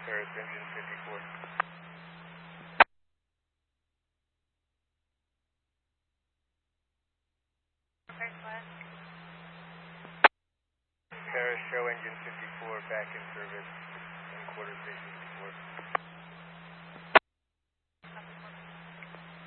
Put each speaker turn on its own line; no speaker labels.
Paris engine 54. Paris show engine 54 back in service.